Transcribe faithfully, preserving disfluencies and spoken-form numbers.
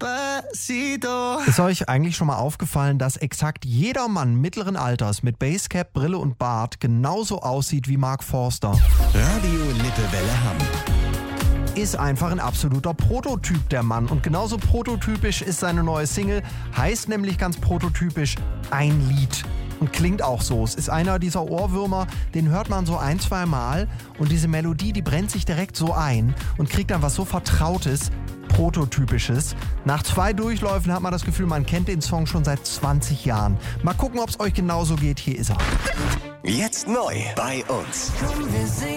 Despacito. Ist euch eigentlich schon mal aufgefallen, dass exakt jeder Mann mittleren Alters mit Basecap, Brille und Bart genauso aussieht wie Mark Forster? Radio Lippewelle Hamm. Ist einfach ein absoluter Prototyp, der Mann. Und genauso prototypisch ist seine neue Single, heißt nämlich ganz prototypisch Ein Lied. Und klingt auch so. Es ist einer dieser Ohrwürmer, den hört man so ein, zwei Mal und diese Melodie, die brennt sich direkt so ein und kriegt dann was so Vertrautes, Prototypisches. Nach zwei Durchläufen hat man das Gefühl, man kennt den Song schon seit zwanzig Jahren. Mal gucken, ob es euch genauso geht. Hier ist er. Jetzt neu bei uns. Komm, wir singen.